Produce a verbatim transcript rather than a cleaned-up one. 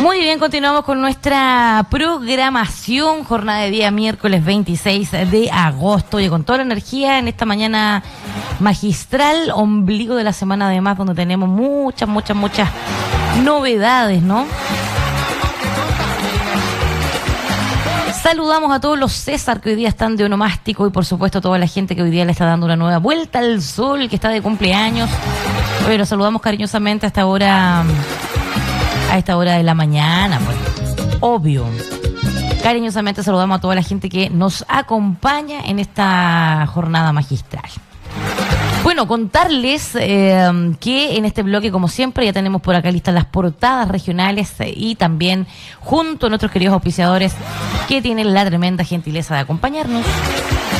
Muy bien, continuamos con nuestra programación, jornada de día miércoles veintiséis de agosto, y con toda la energía en esta mañana magistral, ombligo de la semana además, donde tenemos muchas, muchas, muchas novedades, ¿no? Saludamos a todos los César que hoy día están de onomástico y por supuesto a toda la gente que hoy día le está dando una nueva vuelta al sol, que está de cumpleaños. Hoy los saludamos cariñosamente a esta hora, a esta hora de la mañana, pues, obvio. Cariñosamente saludamos a toda la gente que nos acompaña en esta jornada magistral. Bueno, contarles eh, que en este bloque, como siempre, ya tenemos por acá listas las portadas regionales eh, y también junto a nuestros queridos auspiciadores que tienen la tremenda gentileza de acompañarnos.